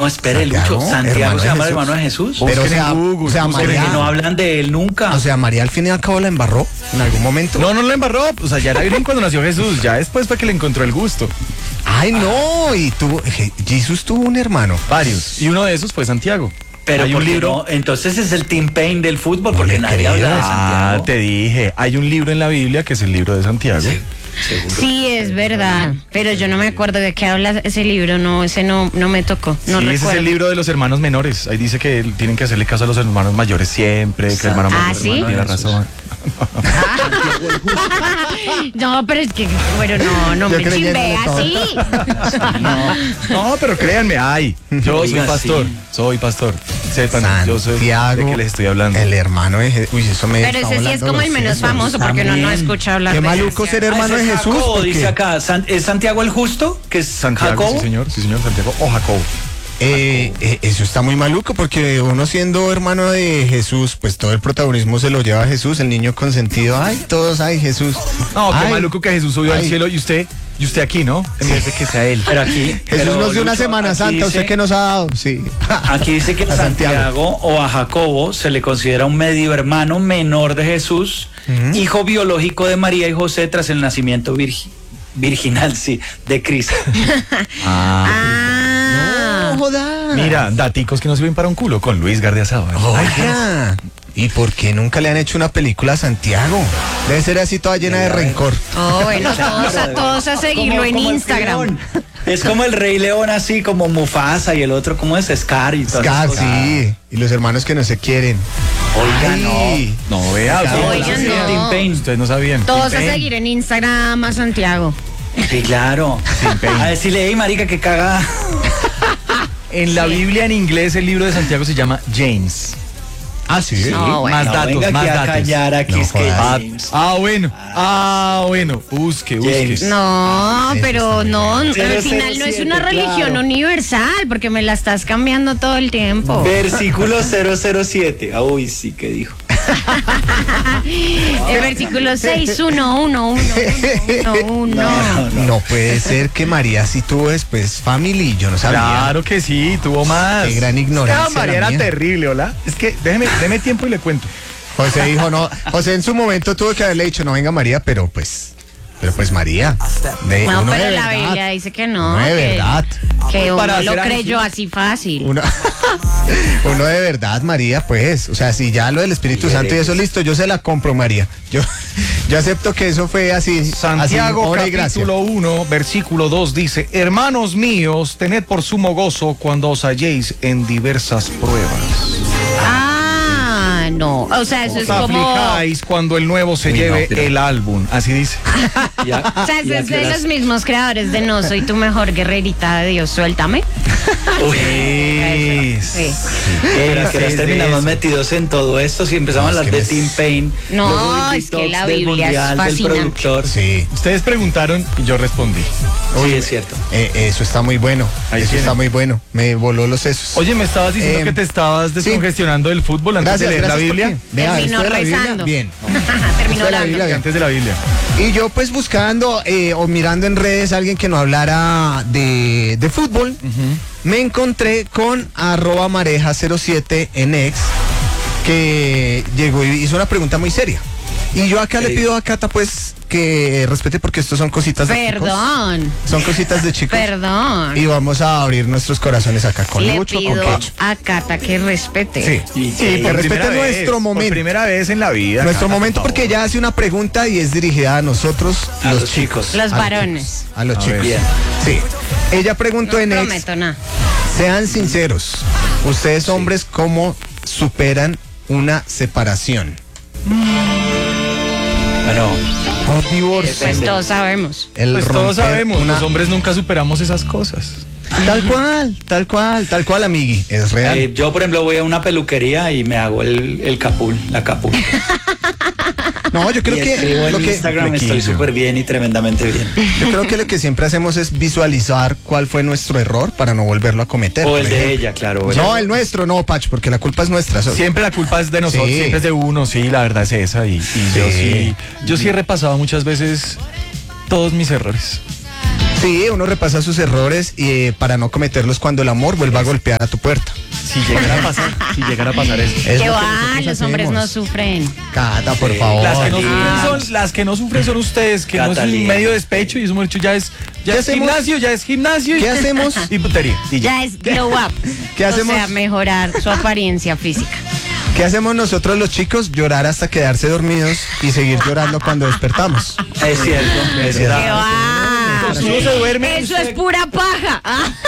espere, Lucho, Santiago se llama el hermano de Jesús. Pero o sea, María, no hablan de él nunca. O sea, María al fin y al cabo la embarró en algún momento. No la embarró, o sea, ya era virgen cuando nació Jesús, ya después fue que le encontró el gusto. Ay, no, y Jesús tuvo un hermano. Varios, y uno de esos fue Santiago. Pero hay un libro. No, entonces es el Tim Payne del fútbol, No porque le nadie creo. habla de Santiago. Ah, te dije, hay un libro en la Biblia que es el libro de Santiago. Sí, seguro. Sí, es verdad, pero yo no me acuerdo de qué habla ese libro, no, ese no me tocó, no Sí, recuerdo. ese es el libro de los hermanos menores. Ahí dice que tienen que hacerle caso a los hermanos mayores siempre, que el hermano mayor ¿sí? tiene la razón. No, pero es que, bueno, no Yo me creyéndole chimbe todo. así. No, pero créanme, yo Oiga, soy pastor. Sepan, yo soy Santiago, de que les estoy hablando. el hermano de Jesús. Uy, eso me Pero está ese sí es volando como los el menos sesos. famoso porque uno no escucha hablar Qué de maluco ser Santiago. hermano ese de es Jesús. Jacobo, porque- dice acá. ¿Es Santiago el justo? Que es Santiago, Jacobo. sí señor, Santiago o Jacobo. Eso está muy maluco porque uno siendo hermano de Jesús, pues todo el protagonismo se lo lleva a Jesús, el niño consentido. Ay, todos, ay, Jesús. No, qué Ay, maluco que Jesús subió al ay. cielo y usted aquí, ¿no? En vez de que sea él. Pero aquí. Jesús pero, nos dio una Lucho, Semana aquí Santa, dice- ¿usted qué nos ha dado? Sí. Aquí dice que a Santiago o a Jacobo se le considera un medio hermano menor de Jesús, hijo biológico de María y José tras el nacimiento virginal, sí, de Cristo. Ah, No joda. Mira, daticos que no sirven para un culo con Luis Gardiazabal. Oiga. ¿Y por qué nunca le han hecho una película a Santiago? Debe ser así toda llena de rencor. oh, bueno, todos a seguirlo en Como el Instagram. León. Es como el Rey León, así como Mufasa, y el otro como es Scar y todo. Scar, sí. Y los hermanos que no se quieren. Oiga, Ay. No, vea, Oigan, no. Tim Payne. ustedes no sabían. Todos a seguir en Instagram a Santiago. Sí, claro. A decirle, hey, marica, que caga. En la Biblia en inglés el libro de Santiago se llama James. Ah, sí. No, bueno. Más No, datos, venga más aquí a datos. callar, aquí No es que jodas. James. Bueno. Busque. James. No, Eso pero está no, muy al final no es una 007, religión claro. universal, porque me la estás cambiando todo el tiempo. Versículo 007. Ah, uy, sí, ¿qué dijo? El versículo 6111111. No puede ser que María sí tuvo después family, yo no sabía. Claro que sí, tuvo más. Qué gran ignorancia Esta María la era mía. terrible, ¿hola? Es que déme tiempo y le cuento. José dijo no. José en su momento tuvo que haberle dicho no venga María, pero pues María. No, uno pero de la verdad, Biblia dice que no. uno de que- verdad. Que Para uno lo hacer creyó así fácil. Uno de verdad, María, pues, o sea, si ya lo del Espíritu Santo y eso listo, yo se la compro, María. Yo acepto que eso fue así. Santiago así, obra y gracia. capítulo 1, versículo 2 dice: Hermanos míos, tened por sumo gozo cuando os halléis en diversas pruebas. No, o sea, eso es Os como... aflijáis cuando el nuevo se Uy, no, lleve pero- el álbum. Así dice. O sea, eso es de los mismos creadores de No soy tu mejor guerrerita de Dios, suéltame. Sí. Sí. Que Sí, nos de terminamos eso. metidos en todo esto. Si empezamos a hablar de Tim Payne. No, luego el es que detox la del Biblia es mundial, del fascinante. productor. Sí, Ustedes preguntaron y yo respondí. Sí, es cierto. eso está muy bueno. Ahí Eso tienen. está muy bueno. Me voló los sesos. Oye, me estabas diciendo Eh, que te estabas descongestionando del fútbol antes gracias, de leer gracias la Biblia. porque- Vea, Terminó esto de la Biblia, rezando. bien. Terminó de la orando. Biblia, bien. Antes de la Biblia. Y yo pues buscando o mirando en redes a alguien que no hablara de fútbol, me encontré con @mareja07 en X, que llegó y hizo una pregunta muy seria. Y yo acá le pido a Cata pues que respete porque estos son cositas de chicos. Perdón, Son cositas de chicos. perdón. Y vamos a abrir nuestros corazones acá con Le Lucho, con pido Quecho. a Cata que respete. Sí, Y que por respete primera vez, nuestro Por momento. primera vez en la vida. Nuestro Cata, momento por porque favor. ella hace una pregunta y es dirigida a nosotros, A los chicos. Los A los varones. chicos, a los A chicos. ver. Bien. Sí. Ella preguntó No en X, prometo nada. sean sinceros, ustedes hombres, ¿cómo superan una separación? Bueno, Un divorcio. Pues todos sabemos. El Pues todos romper sabemos, una- los hombres nunca superamos esas cosas. Tal cual, amigui. Es real. yo, por ejemplo, voy a una peluquería y me hago el capul, la capul. No, yo creo y que escribo en lo que Instagram estoy flequillo. súper bien y tremendamente bien. yo creo que lo que siempre hacemos es visualizar cuál fue nuestro error para no volverlo a cometer. O el por de ejemplo. ella, claro. No, el nuestro, no, Pach, porque la culpa es nuestra. Siempre la culpa es de nosotros, Sí. siempre es de uno, sí, la verdad es esa. Yo sí he repasado muchas veces todos mis errores. Sí, uno repasa sus errores para no cometerlos cuando el amor vuelva a golpear a tu puerta. Si llegara a pasar eso. Es Que lo va, nosotros los hombres hacemos. no sufren. Cata, por favor. Las que no sufren son ustedes, que no es un Catalina. medio despecho y eso mucho ya es hacemos? gimnasio. ¿Qué hacemos? Y putería. Y ya. Ya es glow up. ¿Qué hacemos? O sea, mejorar su apariencia física. ¿Qué hacemos nosotros los chicos? Llorar hasta quedarse dormidos y seguir llorando cuando despertamos. Es cierto, es Que verdad. va. Si uno se duerme, Eso es pura paja.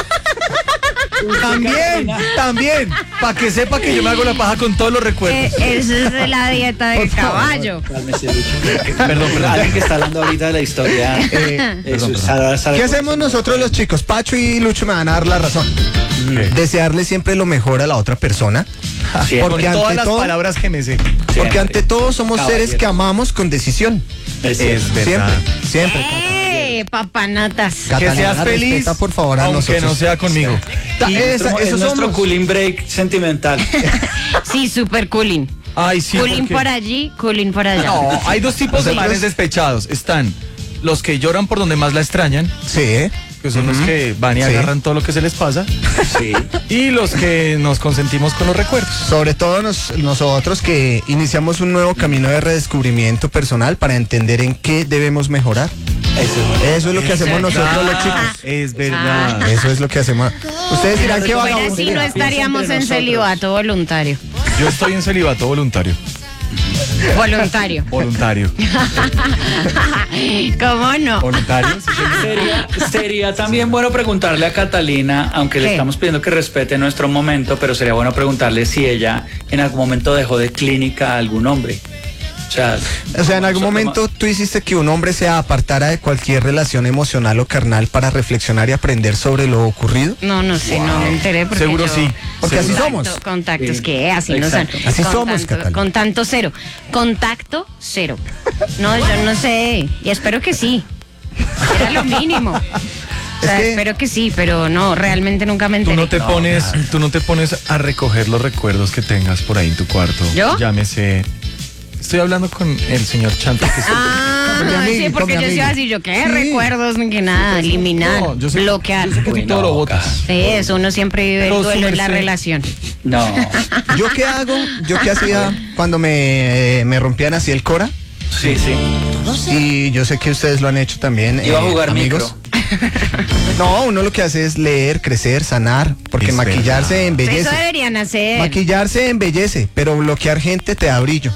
también, para que sepa que yo me hago la paja con todos los recuerdos. Eso es de la dieta del caballo. Cálmese, Lucho. Perdón, alguien que está hablando ahorita de la historia. ¿Qué hacemos nosotros los chicos? Pacho y Lucho me van a dar la razón. Desearle siempre lo mejor a la otra persona. Siempre. Porque Con todas ante las todo, palabras que me sé. porque ante todo somos seres que amamos con decisión. Es cierto. verdad. Siempre. Papanatas. Que Catalina, seas feliz, respeta, por favor, a aunque nosotros. no sea conmigo. Y Es esos nuestro somos. cooling break sentimental. Sí, super cooling. Ay, sí. Cooling porque- por allí, cooling por allá. No, hay dos tipos de manes despechados. Están los que lloran por donde más la extrañan, Sí, que son los que van y Sí. agarran todo lo que se les pasa, Sí. y los que nos consentimos con los recuerdos. sobre todo nosotros que iniciamos un nuevo camino de redescubrimiento personal para entender en qué debemos mejorar. Eso es lo que hacemos nosotros los chicos. Es verdad. Eso es lo que hacemos. Ustedes dirán que Fuera vagabundo. así no estaríamos entre en nosotros. celibato voluntario. Yo estoy en celibato voluntario. Voluntario. Voluntario. ¿Cómo no? Voluntario. Sí, señor. Sería también bueno preguntarle a Catalina, aunque le ¿Qué? estamos pidiendo que respete nuestro momento, pero sería bueno preguntarle si ella en algún momento dejó de clínica a algún hombre. O sea, En algún momento tú hiciste que un hombre se apartara de cualquier relación emocional o carnal para reflexionar y aprender sobre lo ocurrido. No sé, no me enteré porque Seguro yo- sí. Porque así somos. Contactos, Sí. ¿qué? Así no son. Exacto. Así Con somos, tanto- Catalina. Con tanto cero. Contacto cero. No, yo no sé. Y espero que sí. Era lo mínimo. O sea, Es que- espero que sí, pero no, realmente nunca me Tú enteré. no te pones a recoger los recuerdos que tengas por ahí en tu cuarto. ¿Yo? Llámese. Estoy hablando con el señor Chanto que Con mi Ah, amigo, sí, porque con mi yo sí iba a amigo. decir, yo qué Sí. recuerdos, ni que nada, eliminar, No, yo sé- bloquear. Yo sé que tú todo lo botas. Sí, eso uno siempre vive el Pero su duelo en la merced- relación. no. ¿Yo qué hago? ¿Yo qué hacía cuando me rompían así el cora? Sí, sí. Y yo sé que ustedes lo han hecho también. Iba a jugar amigos. No, uno lo que hace es leer, crecer, sanar, porque Es maquillarse Eso embellece. deberían hacer. Maquillarse embellece, pero bloquear gente te da brillo.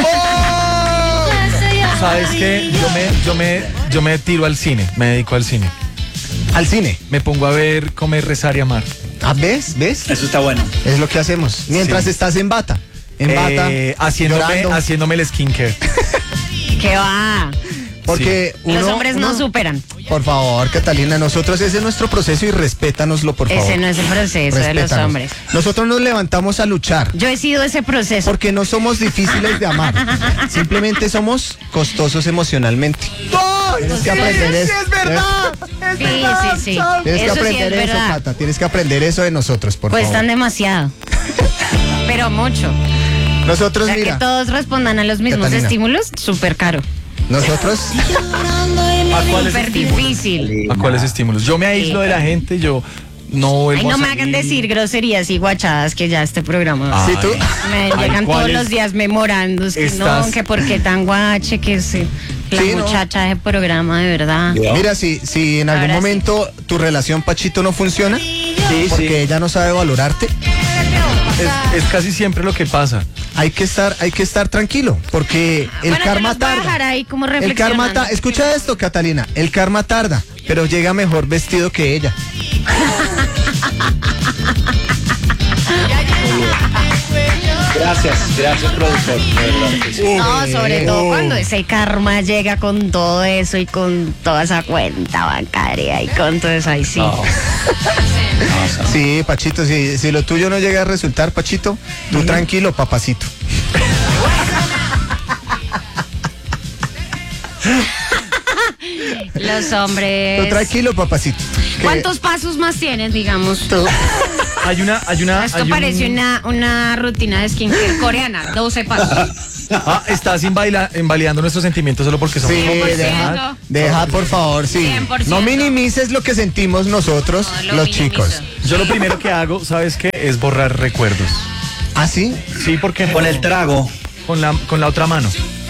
¿Sabes qué? Yo me tiro al cine, me dedico al cine. Al cine. Me pongo a ver, comer, rezar y amar. Ah, ¿ves? ¿Ves? Eso está bueno. Es lo que hacemos. Mientras Sí. estás en bata. En bata. llorando. Haciéndome el skincare. ¿Qué va? Porque Los hombres no superan. Por favor, Catalina, nosotros ese es nuestro proceso y respétanoslo, por favor. Ese no es el proceso de los Respétanos. hombres. Nosotros nos levantamos a luchar. Yo he sido ese proceso. Porque no somos difíciles de amar. Simplemente somos costosos emocionalmente. Tienes que aprender eso. Sí, sí. Tienes que Eso sí aprender es eso, verdad. Cata. Tienes que aprender eso de nosotros, por Cuestan favor. demasiado. Pero mucho. Nosotros, O sea, mira, que todos respondan a los mismos Catalina. estímulos, súper caro. nosotros, ¿A cuáles Súper estímulos? difícil. ¿A cuáles estímulos? Yo me aíslo de la gente, yo no vuelvo Ay, no a me salir. hagan decir groserías y guachadas que ya este programa. si tú, Me Ay, llegan todos ¿cuáles los días memorando que estás? no, que por qué tan guache, que sí, la Sí, no. muchacha de programa de verdad. mira, si en algún Ahora sí. momento tu relación, Pachito, no funciona, porque ella no sabe valorarte, Es casi siempre lo que pasa. hay que estar tranquilo, porque el Bueno, karma yo los voy a tarda. dejar ahí como El karma reflexionando. escucha esto, Catalina, el karma tarda, pero llega mejor vestido que ella. Gracias, productor. de verdad que sí. No, sobre todo cuando ese karma llega con todo eso y con toda esa cuenta bancaria y con todo eso ahí sí. No. Sí, Pachito, si lo tuyo no llega a resultar, Pachito, tú tranquilo, papacito. Los Tú hombres. tranquilo, papacito. Que ¿Cuántos pasos más tienes, digamos? tú- Hay una, Esto parece una rutina de skincare coreana, 12 pasos. Estás invalidando nuestros sentimientos solo porque somos Sí, 100%. deja por favor, sí. 100%. No minimices lo que sentimos nosotros, No, lo los minimizo. chicos. Yo lo primero que hago, ¿sabes qué? Es borrar recuerdos. ¿Ah, sí? Sí, porque Con el trago. con la otra mano.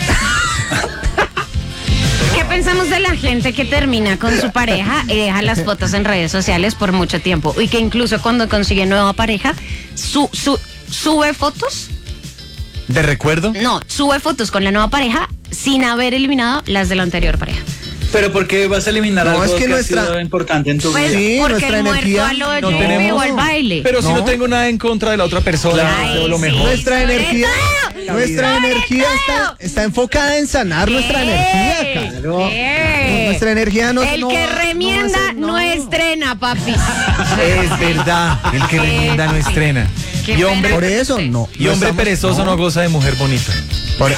¿Qué pensamos de la gente que termina con su pareja y deja las fotos en redes sociales por mucho tiempo? Y que incluso cuando consigue nueva pareja, sube fotos. ¿De recuerdo? No, sube fotos con la nueva pareja sin haber eliminado las de la anterior pareja. Pero ¿por qué vas a eliminar No, algo es que que ha nuestra- sido importante en tu Pues vida? Sí, porque nuestra el muerto energía a lo no lleve tenemos- o al baile. Pero si No. no tengo nada en contra de la otra persona, Ay, deseo lo sí. mejor. Nuestra sobre energía, todo. nuestra Sobre energía todo. está enfocada en sanar nuestra energía, claro. Nuestra energía no El no que va- no va a remienda ser- no estrena, papis. Es verdad, el que remienda no estrena. Qué Y hombre, Por eso, no. y hombre estamos- perezoso no goza de mujer bonita. Por-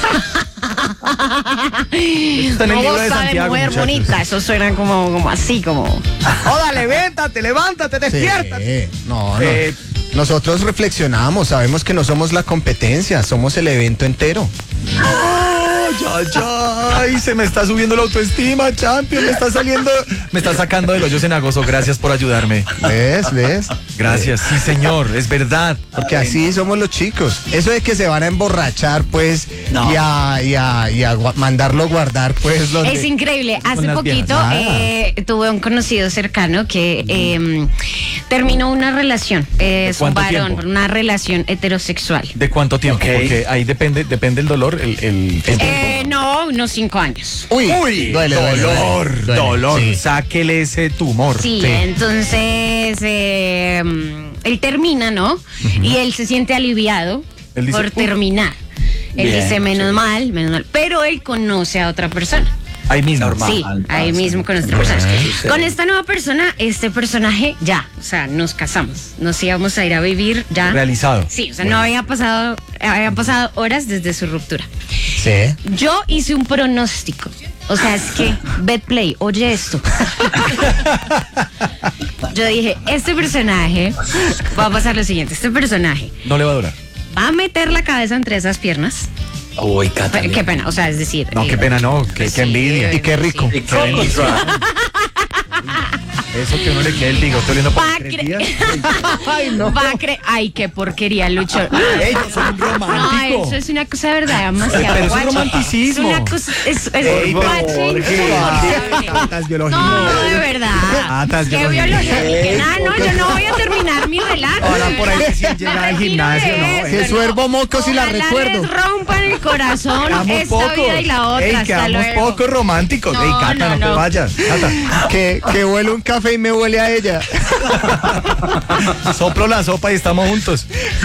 Está en el No libro de goza de Santiago, mujer muchachos. bonita, eso suena como así, como... ¡Hola, levántate, levántate, despierta! Sí, no. Eh, Nosotros reflexionamos, sabemos que no somos la competencia, somos el evento entero. Ay, ay, se me está subiendo la autoestima, champion, me está sacando de los cenagoso. Gracias por ayudarme. ¿Ves? Gracias, sí señor, es verdad. Porque así somos los chicos. Eso de que se van a emborrachar, pues, No. y a mandarlo guardar, pues, donde... Es increíble. Hace las poquito viejas. tuve un conocido cercano que terminó una relación. Es un cuánto varón, tiempo? una relación heterosexual. ¿De cuánto tiempo? Ok. Porque ahí depende el dolor, el tiempo. No, unos 5 años. Uy, duele, dolor, duele. dolor. Sí. Sáquele ese tumor. Sí, entonces él termina, ¿no? Y él se siente aliviado Él dice, por terminar. Él Bien, dice, menos mal, pero él conoce a otra persona. Ahí mismo. Normal. Sí, ahí mismo con otra persona. Con esta nueva persona, este personaje ya, o sea, nos casamos, nos íbamos a ir a vivir ya. Realizado. Sí, o sea, no habían pasado horas desde su ruptura. Sí. Yo hice un pronóstico. O sea, es que, Betplay, oye esto. Yo dije, este personaje va a pasar lo siguiente, este personaje No le va a durar. va a meter la cabeza entre esas piernas. Uy, Catalina. Qué pena, o sea, es decir... No, qué pena, no. Qué envidia. Y qué rico. Y Coco Drop. Eso que uno le queda el bigote oliendo por Va a 3 cre- días. Ay, no. Ay, qué porquería, Lucho. Ey, yo soy un romántico. Ay, eso es una cosa de verdad, demasiado Pero eso es guacho. romanticismo. Es una cosa, es Ey, guacho insoportable. Tatas biología. No, de verdad. Tatas Qué biología. biología. Que nada, no, yo no voy a terminar mi relato. Ahora por ahí recién llega al gimnasio, ¿no? Que suervo mocos y la Ojalá recuerdo. les rompan el corazón Quedamos esta pocos. vida y la otra. Ey, Hasta quedamos luego. pocos románticos. No, Ey, Cata, no, no te no. vayas. Cata. Que huele un café y me huele a ella. Soplo la sopa y estamos juntos.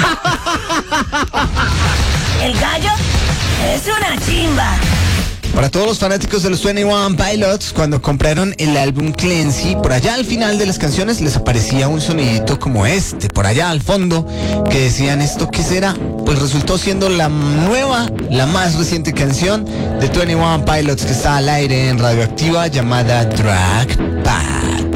El gallo es una chimba. Para todos los fanáticos de los 21 Pilots, cuando compraron el álbum Clancy, por allá al final de las canciones les aparecía un sonidito como este, por allá al fondo, que decían, ¿esto qué será? Pues resultó siendo la más reciente canción de 21 Pilots que está al aire en Radioactiva, llamada Drag Pack.